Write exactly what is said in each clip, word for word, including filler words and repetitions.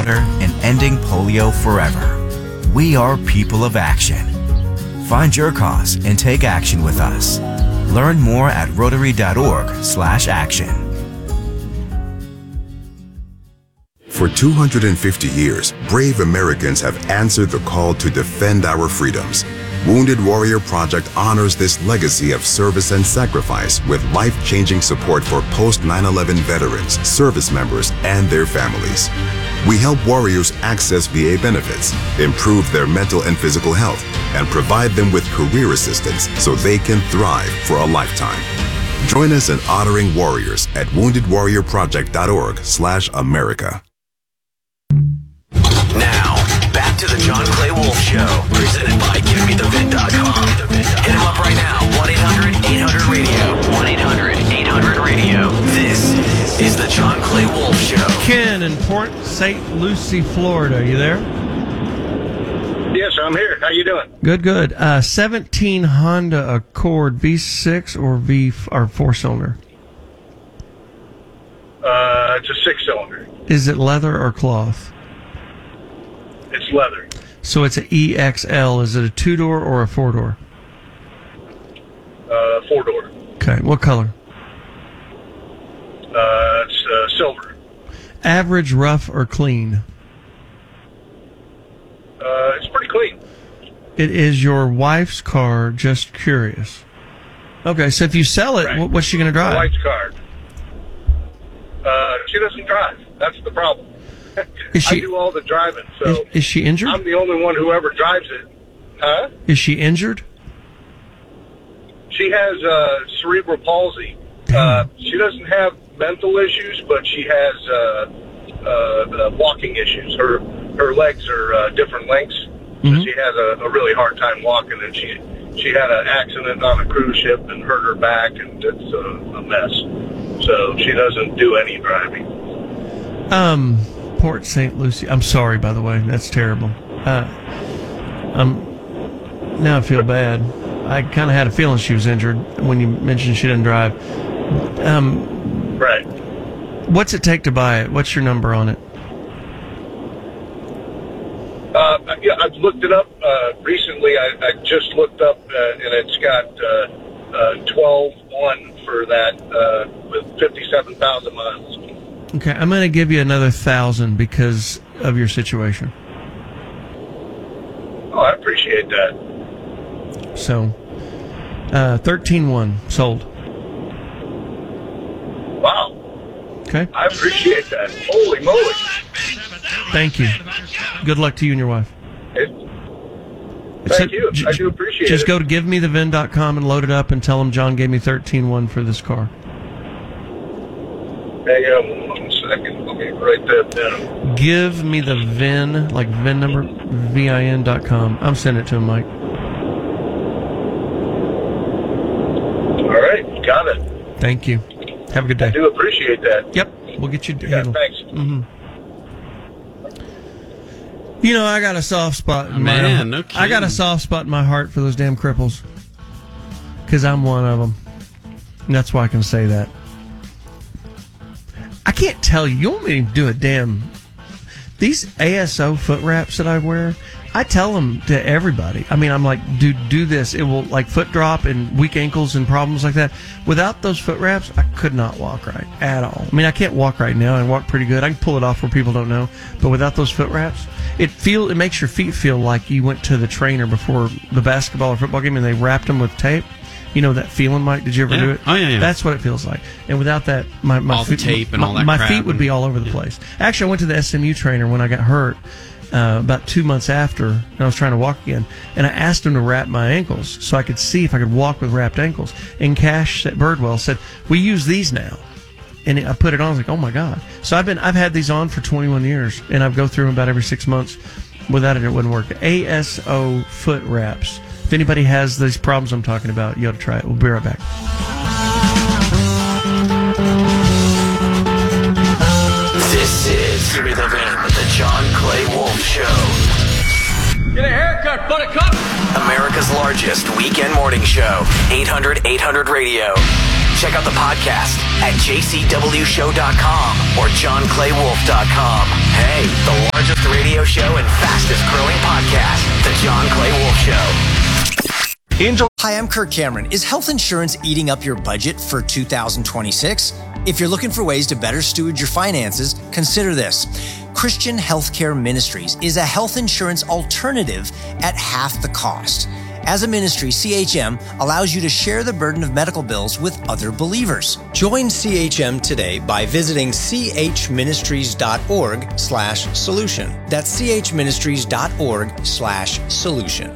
water and ending polio forever. We are people of action. Find your cause and take action with us. Learn more at rotary.org slash action. For two hundred fifty years, brave Americans have answered the call to defend our freedoms. Wounded Warrior Project honors this legacy of service and sacrifice with life-changing support for post nine eleven veterans, service members, and their families. We help warriors access V A benefits, improve their mental and physical health, and provide them with career assistance so they can thrive for a lifetime. Join us in honoring warriors at woundedwarriorproject.org slash America. Now, back to the John Clay Wolf Show, presented by Give Me The Vin dot com. Hit him up right now, one eight hundred eight hundred radio, one eight hundred eight hundred radio. This is the John Clay Wolf Show. Ken in Port Saint Lucie, Florida. Are you there? Yes, I'm here. How you doing? Good, good. Uh, seventeen Honda Accord, V six or V or four cylinder? Uh, it's a six cylinder. Is it leather or cloth? It's leather. So it's an E X L. Is it a two door or a four door? Uh, four door. Okay. What color? Uh, it's uh, silver. Average, rough, or clean? Uh, it's pretty clean. It is your wife's car. Just curious. Okay, so if you sell it, Right. what's she going to drive? My wife's car. Uh, she doesn't drive. That's the problem. Is she, I do all the driving, so is, is she injured? I'm the only one who ever drives it. Huh? Is she injured? She has uh, cerebral palsy. Uh, she doesn't have mental issues, but she has uh, uh, uh, walking issues. Her her legs are uh, different lengths, so Mm-hmm. she has a, a really hard time walking. And she she had an accident on a cruise ship and hurt her back, and it's a, a mess. So she doesn't do any driving. Um, Port Saint Lucie. I'm sorry, by the way. That's terrible. Uh, um, now I feel bad. I kind of had a feeling she was injured when you mentioned she didn't drive. Um, right. What's it take to buy it? What's your number on it? Uh, yeah, I've looked it up uh, recently. I, I just looked up, uh, and it's got uh, uh, twelve one for that uh, with fifty-seven thousand miles. Okay, I'm going to give you another thousand because of your situation. Oh, I appreciate that. So, uh, thirteen one sold. Wow. Okay. I appreciate that. Holy moly. Thank you. Good luck to you and your wife. It, So, thank you. j- I do appreciate Just it. go to give me the vin dot com and load it up and tell them John gave me thirteen one for this car. Hang on one second. Let me write that down. Give me the V I N, like V I N number, V I N dot com. I'm sending it to him, Mike. All right. Got it. Thank you. Have a good day. I do appreciate that. Yep. We'll get you Yeah, handled. thanks. Mm-hmm. You know, I got a soft spot in my Man, no I got a kidding. soft spot in my heart for those damn cripples. Because I'm one of them. And that's why I can say that. I can't tell you. You want me to do a damn... These A S O foot wraps that I wear, I tell them to everybody. I mean, I'm like, dude, do this. It will, like, foot drop and weak ankles and problems like that. Without those foot wraps, I could not walk right at all. I mean, I can't walk right now. I walk pretty good. I can pull it off where people don't know. But without those foot wraps, it feel it makes your feet feel like you went to the trainer before the basketball or football game and they wrapped them with tape. You know that feeling, Mike? Did you ever Yeah. do it? Oh, yeah, yeah. That's what it feels like. And without that, my, my All the feet, tape and my, all that my crap feet would and- be all over the place. Actually, I went to the S M U trainer when I got hurt uh, about two months after, and I was trying to walk again. And I asked him to wrap my ankles so I could see if I could walk with wrapped ankles. And Cash at Birdwell said, "We use these now." And I put it on. I was like, "Oh my god!" So I've been I've had these on for twenty-one years, and I go through them about every six months. Without it, it wouldn't work. A S O foot wraps. If anybody has these problems I'm talking about, you ought to try it. We'll be right back. This is Give Me The Vin, the John Clay Wolf Show. Get a haircut, buttercup! America's largest weekend morning show, eight hundred eight hundred radio. Check out the podcast at j c w show dot com or john clay wolf dot com. Hey, the radio show and fastest growing podcast, The John Clay Wolf Show. Angel. Hi, I'm Kirk Cameron. Is health insurance eating up your budget for two thousand twenty-six? If you're looking for ways to better steward your finances, consider this. Christian Healthcare Ministries is a health insurance alternative at half the cost. As a ministry, C H M allows you to share the burden of medical bills with other believers. Join C H M today by visiting chministries.org slash solution. That's chministries.org slash solution.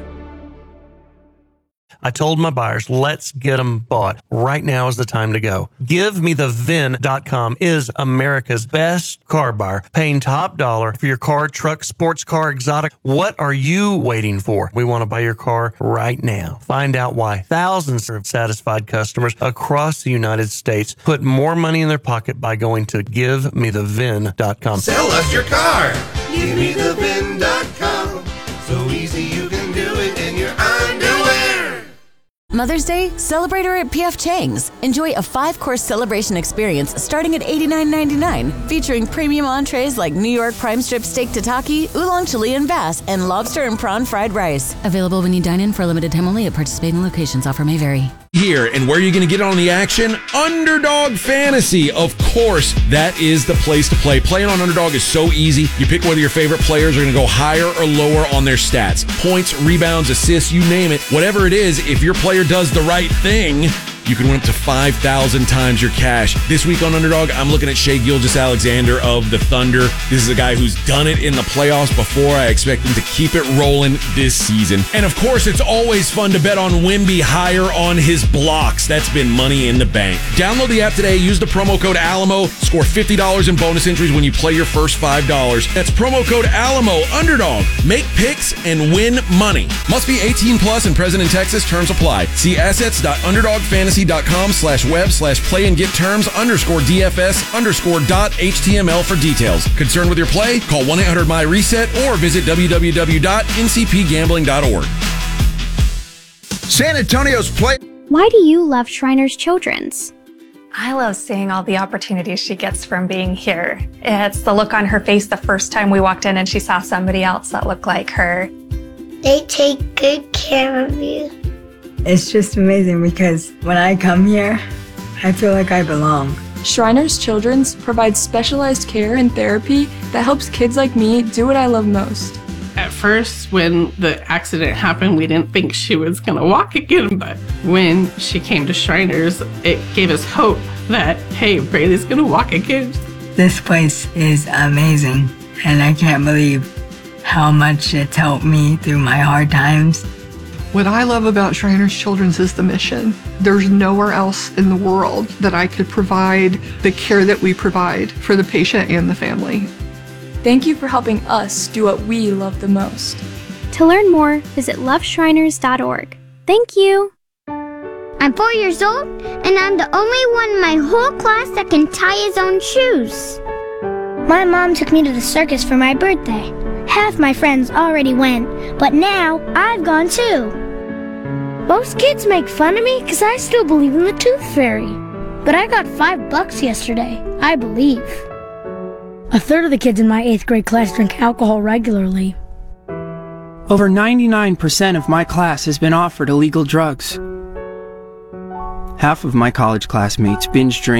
I told my buyers, let's get them bought. Right now is the time to go. Give Me The Vin dot com is America's best car buyer, paying top dollar for your car, truck, sports car, exotic. What are you waiting for? We want to buy your car right now. Find out why thousands of satisfied customers across the United States put more money in their pocket by going to Give Me The Vin dot com. Sell us your car. Give Me The Vin dot com. So easy you can do it in your underwear. Mother's Day, celebrate her at P F Chang's. Enjoy a five-course celebration experience starting at eighty-nine ninety-nine, featuring premium entrees like New York prime strip steak tataki, oolong Chilean bass, and lobster and prawn fried rice. Available when you dine in for a limited time only at participating locations. Offer may vary. Here, and where are you going to get on the action? Underdog Fantasy. Of course, that is the place to play. Playing on Underdog is so easy. You pick whether your favorite players are going to go higher or lower on their stats. Points, rebounds, assists, you name it. Whatever it is, if your player does the right thing, you can win up to five thousand times your cash. This week on Underdog, I'm looking at Shai Gilgeous-Alexander of the Thunder. This is a guy who's done it in the playoffs before. I expect him to keep it rolling this season. And of course, it's always fun to bet on Wemby higher on his blocks. That's been money in the bank. Download the app today. Use the promo code Alamo. Score fifty dollars in bonus entries when you play your first five dollars. That's promo code Alamo. Underdog. Make picks and win money. Must be eighteen plus and present in Texas. Terms apply. See assets.underdogfantasy.com slash web slash play and get terms underscore DFS underscore dot HTML for details. Concerned with your play? Call one eight hundred M Y reset or visit w w w dot n c p gambling dot org. San Antonio's play. Why do you love Shriners Children's? I love seeing all the opportunities she gets from being here. It's the look on her face the first time we walked in and she saw somebody else that looked like her. They take good care of you. It's just amazing because when I come here, I feel like I belong. Shriners Children's provides specialized care and therapy that helps kids like me do what I love most. At first, when the accident happened, we didn't think she was going to walk again, but when she came to Shriners, it gave us hope that, hey, Braylee's going to walk again. This place is amazing, and I can't believe how much it's helped me through my hard times. What I love about Shriners Children's is the mission. There's nowhere else in the world that I could provide the care that we provide for the patient and the family. Thank you for helping us do what we love the most. To learn more, visit love shriners dot org. Thank you. I'm four years old, and I'm the only one in my whole class that can tie his own shoes. My mom took me to the circus for my birthday. Half my friends already went, but now I've gone too. Most kids make fun of me because I still believe in the Tooth Fairy. But I got five bucks yesterday, I believe. A third of the kids in my eighth grade class drink alcohol regularly. Over ninety-nine percent of my class has been offered illegal drugs. Half of my college classmates binge drink